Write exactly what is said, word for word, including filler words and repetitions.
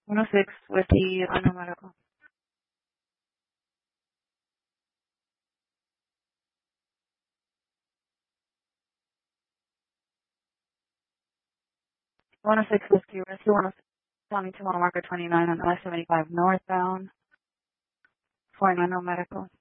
one oh six Whiskey Unknown Medical. one oh six Whiskey Whiskey one oh six Tommy Tomorrow Marker twenty-nine on I seventy-five northbound for an Unknown Medical.